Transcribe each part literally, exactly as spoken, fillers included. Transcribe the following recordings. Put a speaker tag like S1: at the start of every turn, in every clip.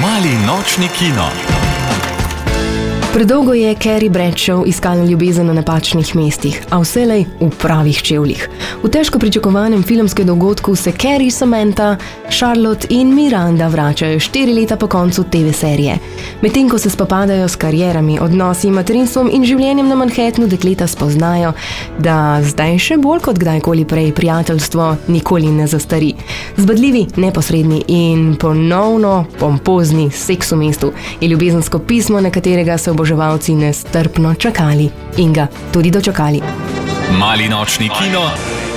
S1: Mali nočni kino.
S2: Predolgo je Carrie Bradshaw iskala ljubezen na napačnih mestih, a vselej v pravih čevljih. V težko pričakovanem filmskem dogodku se Carrie, Samantha, Charlotte in Miranda vračajo štiri leta po koncu te ve serije. Medtem ko se spopadajo s karierami, odnosi, materinstvom in življenjem na Manhattnu, dekleta spoznajo, da zdaj še bolj kot kdajkoli prej prijateljstvo nikoli ne zastari. Zbadljivi, neposredni in ponovno pompozni seks v mestu je ljubezensko pismo, na katerega se oboževalci nestrpno čakali in ga tudi dočakali.
S1: Mali nočni kino.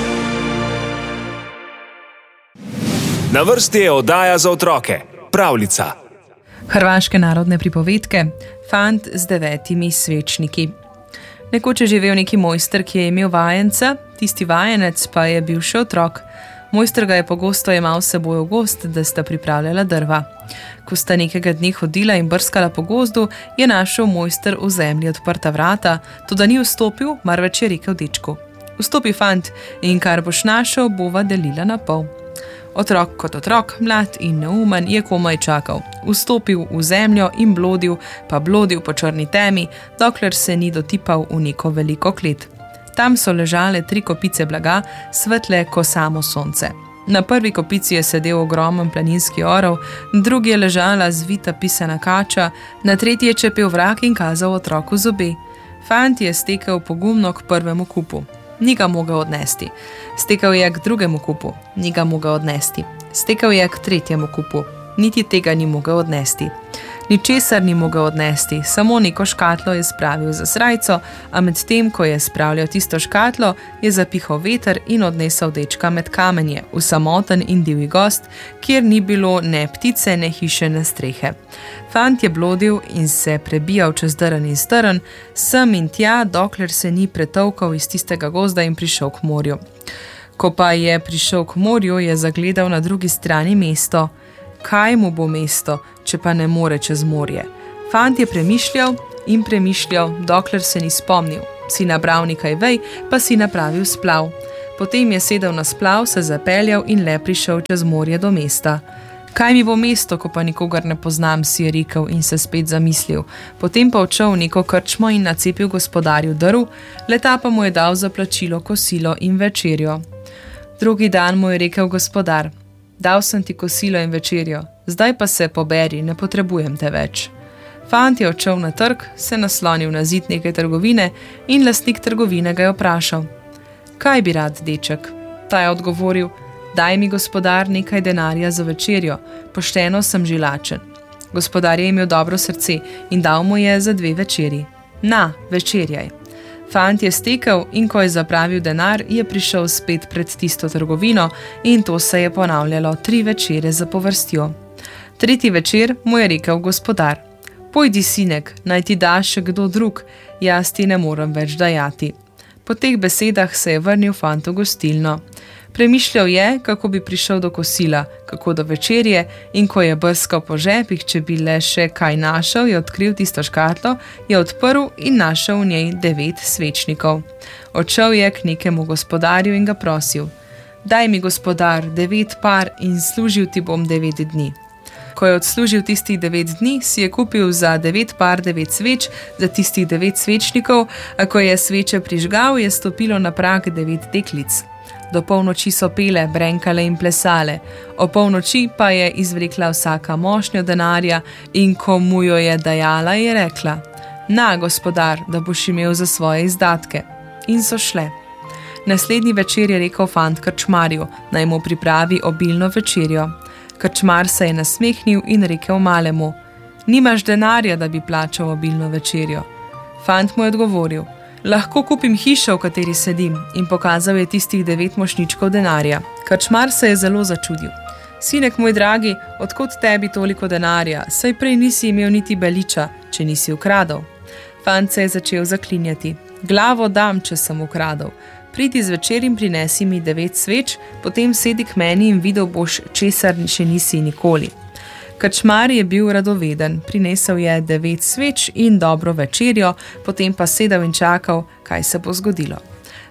S3: Na vrsti je oddaja za otroke, pravljica.
S4: Hrvaške narodne pripovedke, Fant z devetimi svečniki. Nekoč je živel neki mojster, ki je imel vajenca, tisti vajenec pa je bil še otrok. Mojster ga je pogosto jemal s seboj v gozd, da sta pripravljala drva. Ko sta nekega dne hodila in brskala po gozdu, je našel mojster v zemlji odprta vrata, toda ni vstopil, marveč je rekel dečku: "Vstopi, fant, in kar boš našel, bova delila na pol." Otrok kot otrok, mlad in neumen, je komaj čakal. Vstopil v zemljo in blodil, pa blodil po črni temi, dokler se ni dotipal v neko veliko klet. Tam so ležale tri kopice blaga, svetle ko samo sonce. Na prvi kopici je sedel ogromen planinski orel, na drugi je ležala zvita pisana kača, na tretji je čepel vrak in kazal otroku zobe. Fant je stekel pogumno k prvemu kupu. Ni ga mogel odnesti. Stekel je k drugemu kupu. Ni ga mogel odnesti. Stekel je k tretjemu kupu. Niti tega ni mogel odnesti. Ničesar ni mogel odnesti, samo neko škatlo je spravil za srajco, a med tem, ko je spravljal tisto škatlo, je zapihal veter in odnesel dečka med kamenje, v samoten in divji gost, kjer ni bilo ne ptice, ne hiše, ne strehe. Fant je blodil in se prebijal čez drn in strn, sem in tja, dokler se ni pretolkal iz tistega gozda in prišel k morju. Ko pa je prišel k morju, je zagledal na drugi strani mesto. Kaj mu bo mesto, če pa ne more čez morje? Fant je premišljal in premišljal, dokler se ni spomnil. Si nabral nekaj vej, pa si napravil splav. Potem je sedel na splav, se zapeljal in le prišel čez morje do mesta. Kaj mi bo mesto, ko pa nikogar ne poznam, si je rekel in se spet zamislil. Potem pa odšel v neko krčmo in nacepil gospodarju drv, leta pa mu je dal za plačilo kosilo in večerjo. Drugi dan mu je rekel gospodar: "Dal sem ti kosilo in večerjo, zdaj pa se poberi, ne potrebujem te več." Fant je odšel na trg, se naslonil na zid neke trgovine in lastnik trgovine ga je vprašal: "Kaj bi rad, deček?" Ta je odgovoril: "Daj mi, gospodar, nekaj denarja za večerjo, pošteno sem že lačen." Gospodar je imel dobro srce in dal mu je za dve večerji. "Na, večerjaj." Fant je stekel in ko je zapravil denar, je prišel spet pred tisto trgovino in to se je ponavljalo tri večere zapovrstjo. Tretji večer mu je rekel gospodar: "Pojdi, sinek, naj ti da še kdo drug, jaz ti ne morem več dajati." Po teh besedah se je vrnil fant v gostilno. Premišljal je, kako bi prišel do kosila, kako do večerje, in ko je brskal po žepih, če bi le še kaj našel, je odkril tisto škatlo, je odprl in našel v njej devet svečnikov. Odšel je k nekemu gospodarju in ga prosil: "Daj mi, gospodar, devet par in služil ti bom devet dni." Ko je odslužil tistih devet dni, si je kupil za devet par devet sveč za tistih devet svečnikov, a ko je sveče prižgal, je stopilo na prag devet deklic. Do polnoči so pele, brenkale in plesale. O polnoči pa je izvlekla vsaka mošnjo denarja in ko mu jo je dajala, je rekla: "Na, gospodar, da boš imel za svoje izdatke." In so šle. Naslednji večer je rekel fant krčmarju, naj mu pripravi obilno večerjo. Krčmar se je nasmehnil in rekel malemu: "Nimaš denarja, da bi plačal obilno večerjo." Fant mu je odgovoril: "Lahko kupim hišo, v kateri sedim," in pokazal je tistih devet mošnjičkov denarja. Krčmar se je zelo začudil. "Sinek moj dragi, odkot tebi toliko denarja, saj prej nisi imel niti beliča, če nisi ukradel." Fant se je začel zaklinjati: "Glavo dam, če sem ukradel. Pridi zvečer in prinesi mi devet sveč, potem sedi k meni in videl boš, česar še nisi nikoli." Krčmar je bil radoveden, prinesel je devet sveč in dobro večerjo, potem pa sedel in čakal, kaj se bo zgodilo.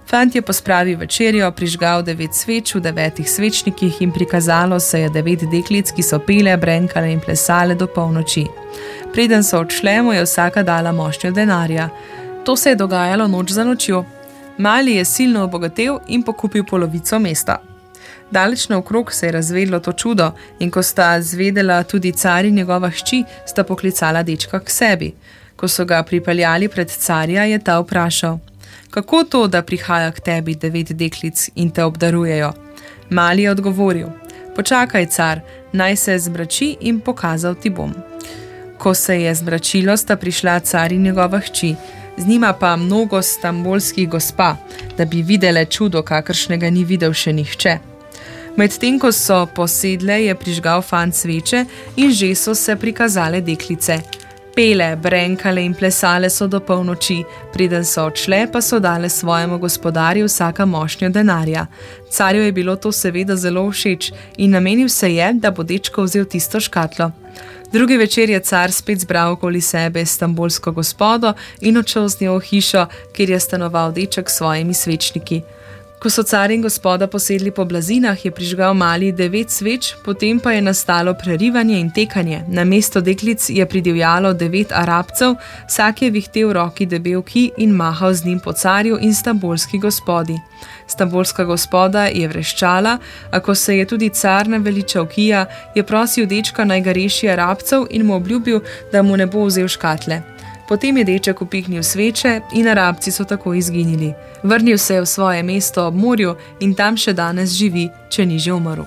S4: Fant je pospravil večerjo, prižgal devet sveč v devetih svečnikih in prikazalo se je devet deklic, ki so pele, brenkale in plesale do polnoči. Preden so odšle, mu je vsaka dala mošnjo denarja. To se je dogajalo noč za nočjo. Mali je silno obogatel in pokupil polovico mesta. Daleč naokrog se je razvedlo to čudo in ko sta zvedela tudi car in njegova hči, sta poklicala dečka k sebi. Ko so ga pripeljali pred carja, je ta vprašal: kako to, da prihaja k tebi devet deklic in te obdarujejo? Mali je odgovoril: počakaj, car, naj se zmrači in pokazal ti bom. Ko se je zmračilo, sta prišla car in njegova hči, z njima pa mnogo stambolskih gospa, da bi videle čudo, kakršnega ni videl še nihče. Medtem ko so posedle, je prižgal fant sveče in že so se prikazale deklice. Pele, brenkale in plesale so do polnoči, preden so odšle, pa so dale svojemu gospodarju vsaka mošnjo denarja. Carju je bilo to seveda zelo všeč in namenil se je, da bo dečko vzel tisto škatlo. Drugi večer je car spet zbral okoli sebe stambolsko gospodo in odšel z njo v hišo, kjer je stanoval deček s svojimi svečniki. Ko so car in gospoda posedli po blazinah, je prižgal mali devet sveč, potem pa je nastalo prerivanje in tekanje. Na mesto deklic je pridivjalo devet Arabcev, vsak je vihtel v roki debel kij in mahal z njim po carju in stambolski gospodi. Stambolska gospoda je vreščala, a ko se je tudi car naveličal kija, je prosil dečka, naj ga reši Arabcev in mu obljubil, da mu ne bo vzel škatle. Potem je deček upihnil sveče in Arabci so tako izginili. Vrnil se je v svoje mesto ob morju in tam še danes živi, če ni že umrl.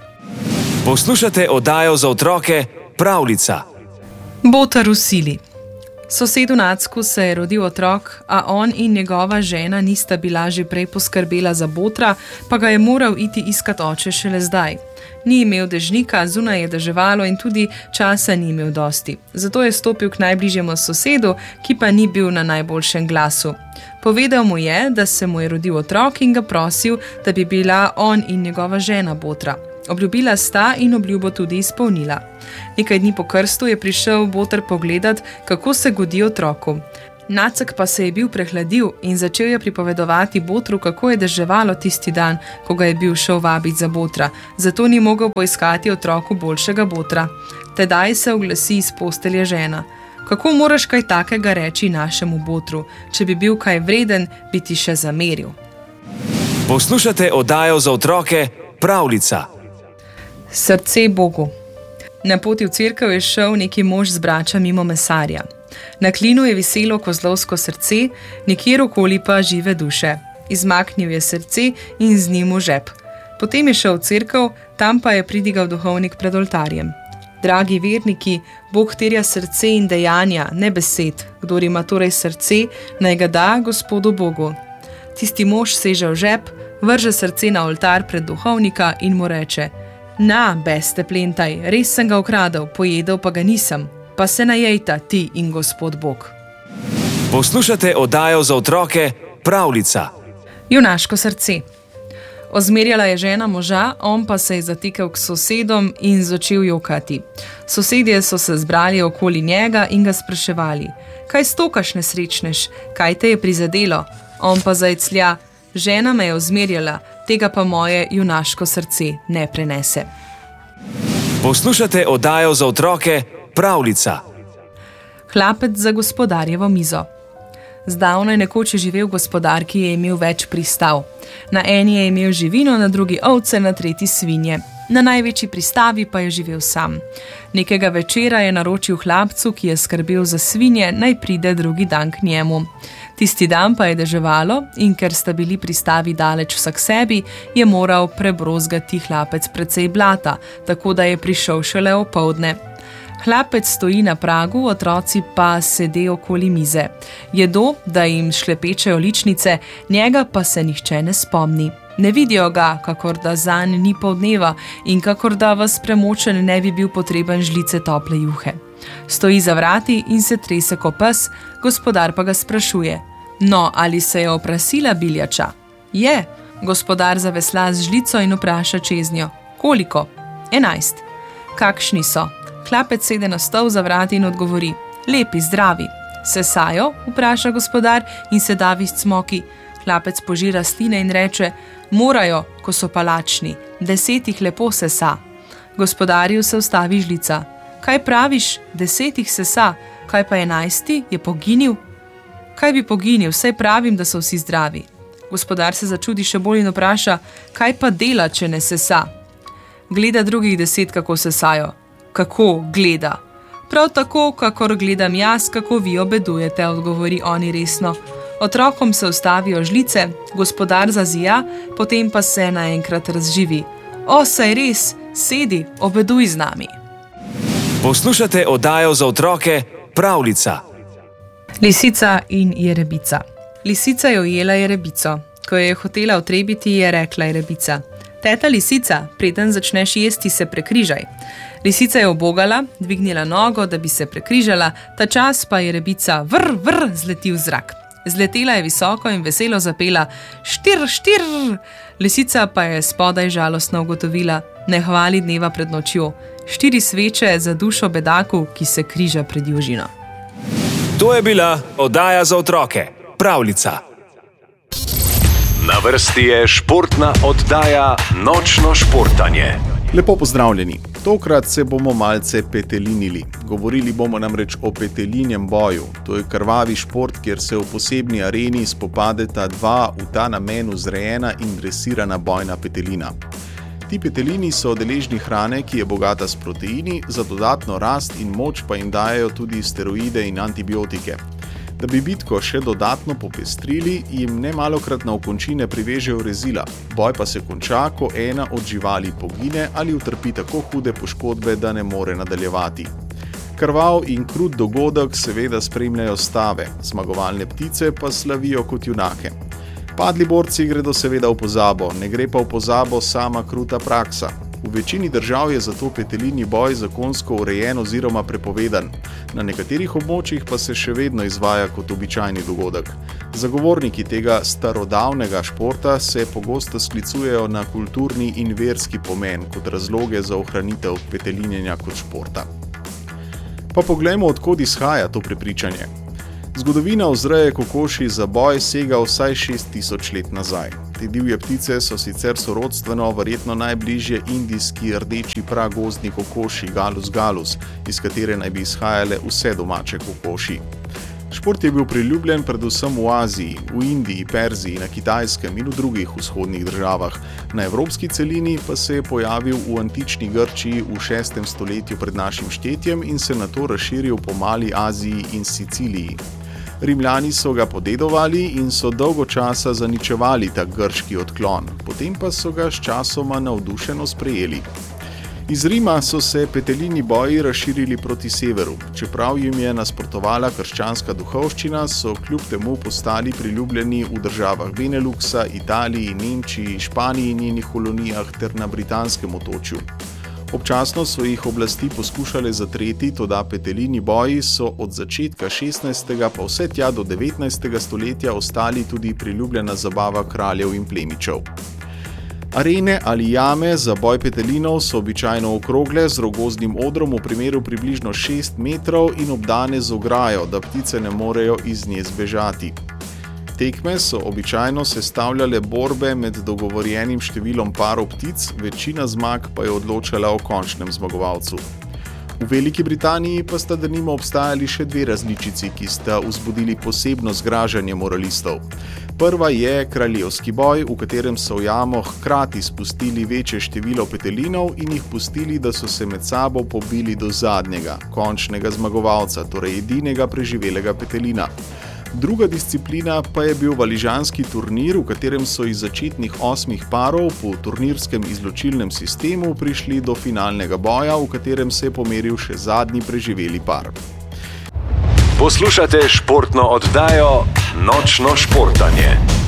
S3: Poslušate oddajo za otroke Pravljica.
S4: Botar v sili. Sosedu Nacku se je rodil otrok, a on in njegova žena nista bila že prej poskrbela za botra, pa ga je moral iti iskat oče šele zdaj. Ni imel dežnika, zunaj je deževalo in tudi časa ni imel dosti. Zato je stopil k najbližjemu sosedu, ki pa ni bil na najboljšem glasu. Povedal mu je, da se mu je rodil otrok in ga prosil, da bi bila on in njegova žena botra. Obljubila sta in obljubo tudi izpolnila. Nekaj dni po krstu je prišel boter pogledat, kako se godi otroku. Nacek pa se je bil prehladil in začel je pripovedovati botru, kako je deževalo tisti dan, ko ga je bil šel vabiti za botra, zato ni mogel poiskati otroku boljšega botra. Tedaj se oglasi iz postelje žena. Kako moraš kaj takega reči našemu botru? Če bi bil kaj vreden, bi ti še zameril.
S3: Poslušate oddajo za otroke Pravljica.
S4: Srce Bogu. Na poti v cerkev je šel neki mož z brača mimo mesarja. Na klinu je viselo kozlovsko srce, nekjer okoli pa žive duše. Izmaknil je srce in z njim v žep. Potem je šel v cerkev, tam pa je pridigal duhovnik pred oltarjem. Dragi verniki, Bog terja srce in dejanja, ne besed. Kdor ima torej srce, naj ga da Gospodu Bogu. Tisti mož seže v žep, vrže srce na oltar pred duhovnika in mu reče: na, beste plentaj, res sem ga ukradel, pojedel pa ga nisem. Pa se najejta ti in Gospod Bog.
S3: Poslušate oddajo za otroke Pravljica.
S4: Junaško srce. Ozmerjala je žena moža, on pa se je zatekel k sosedom in začel jokati. Sosedje so se zbrali okoli njega in ga spraševali: kaj stokaš, nesrečnež, kaj te je prizadelo? On pa zajclja: žena me je ozmerjala, tega pa moje junaško srce ne prenese.
S3: Poslušate oddajo za otroke Pravljica.
S4: Hlapec za gospodarjevo mizo. Zdavnaj nekoč je živel gospodar, ki je imel več pristav. Na eni je imel živino, na drugi ovce, na tretji svinje. Na največji pristavi pa je živel sam. Nekega večera je naročil hlapcu, ki je skrbel za svinje, naj pride drugi dan k njemu. Tisti dan pa je deževalo in ker sta bili pristavi daleč vsak sebi, je moral prebrozgati hlapec precej blata, tako da je prišel šele opoldne. Hlapec stoji na pragu, otroci pa sede okoli mize. Jedo, da jim šlepečejo ličnice, njega pa se nihče ne spomni. Ne vidijo ga, kakor da zanj ni poldneva in kakor da vas premočen ne bi bil potreben žlice tople juhe. Stoji za vrati in se trese ko pes, gospodar pa ga sprašuje: no, ali se je oprasila biljača? Je, gospodar zavesla z žlico in vpraša čeznjo: koliko? Enajst. Kakšni so? Hlapec sede na stol za vrati in odgovori: lepi, zdravi. Se sajo? Vpraša gospodar in se davi s cmoki. Hlapec požira stine in reče: morajo, ko so pa lačni, deset jih lepo sesa. Gospodarju se ustavi žlica. Kaj praviš, deset jih sesa, kaj pa enajsti, je poginil? Kaj bi poginil, saj pravim, da so vsi zdravi. Gospodar se začudi še bolj in vpraša: kaj pa dela, če ne sesa? Gleda drugih deset, kako sesajo. Kako gleda? Prav tako, kakor gledam jaz, kako vi obedujete, odgovori oni resno. Otrokom se ustavijo žlice, gospodar zazija, potem pa se naenkrat razživi. O, saj res, sedi, obeduj z nami.
S3: Poslušate oddajo za otroke Pravljica.
S4: Lisica in jerebica. Lisica je ujela jerebico. Ko jo je hotela otrebiti, je rekla jerebica: teta lisica, preden začneš jesti, se prekrižaj. Lisica je obogala, dvignila nogo, da bi se prekrižala, ta čas pa jerebica vrr, vrr zleti v zrak. Zletela je visoko in veselo zapela: štir, štir! Lisica pa je spodaj žalostno ugotovila: ne hvali dneva pred nočjo, štiri sveče za dušo bedaku, ki se križa pred južino.
S3: To je bila oddaja za otroke Pravljica.
S5: Na vrsti je športna oddaja Nočno športanje.
S6: Lepo pozdravljeni. Tokrat se bomo malce petelinili. Govorili bomo namreč o petelinjem boju. To je krvavi šport, kjer se v posebni areni spopadeta dva v ta namen vzrejena in dresirana bojna petelina. Ti petelini so deležni hrane, ki je bogata s proteini, za dodatno rast in moč pa jim dajejo tudi steroide in antibiotike. Da bi bitko še dodatno popestrili, jim nemalokrat na okončine privežejo rezila. Boj pa se konča, ko ena od živali pogine ali utrpi tako hude poškodbe, da ne more nadaljevati. Krvav in krut dogodek seveda spremljajo stave, zmagovalne ptice pa slavijo kot junake. Padli borci gredo seveda v pozabo, ne gre pa v pozabo sama kruta praksa. V večini držav je zato petelinji boj zakonsko urejen oziroma prepovedan. Na nekaterih območjih pa se še vedno izvaja kot običajni dogodek. Zagovorniki tega starodavnega športa se pogosto sklicujejo na kulturni in verski pomen kot razloge za ohranitev petelinjenja kot športa. Pa poglejmo, od kod izhaja to prepričanje. Zgodovina vzreje kokoši za boj sega vsaj šest tisoč let nazaj. Te divje ptice so sicer sorodstveno verjetno najbližje indijski rdeči pragozdni kokoši Gallus gallus, iz katere naj bi izhajale vse domače kokoši. Šport je bil priljubljen predvsem v Aziji, v Indiji, Perziji, na Kitajskem in v drugih vzhodnih državah. Na evropski celini pa se je pojavil v antični Grčiji v šestem stoletju pred našim štetjem in se nato razširil po Mali Aziji in Siciliji. Rimljani so ga podedovali in so dolgo časa zaničevali ta grški odklon, potem pa so ga sčasoma navdušeno sprejeli. Iz Rima so se petelinji boji razširili proti severu. Čeprav jim je nasprotovala krščanska duhovščina, so kljub temu postali priljubljeni v državah Beneluxa, Italiji, Nemčiji, Španiji in njenih kolonijah ter na britanskem otočju. Občasno so jih oblasti poskušale zatreti, toda petelinji boji so od začetka šestnajstega pa vse tja do devetnajstega stoletja ostali tudi priljubljena zabava kraljev in plemičev. Arene ali jame za boj petelinov so običajno okrogle z rogoznim odrom v premeru približno šest metrov in obdane z ograjo, da ptice ne morejo iz nje zbežati. Tekme so običajno sestavljale borbe med dogovorjenim številom parov ptic, večina zmag pa je odločala o končnem zmagovalcu. V Veliki Britaniji pa sta denimo obstajali še dve različici, ki sta vzbudili posebno zgražanje moralistov. Prva je kraljevski boj, v katerem so v jamo hkrati spustili večje število petelinov in jih pustili, da so se med sabo pobili do zadnjega, končnega zmagovalca, torej edinega preživelega petelina. Druga disciplina pa je bil valižanski turnir, v katerem so iz začetnih osmih parov po turnirskem izločilnem sistemu prišli do finalnega boja, v katerem se je pomeril še zadnji preživeli par.
S5: Poslušate športno oddajo Nočno športanje.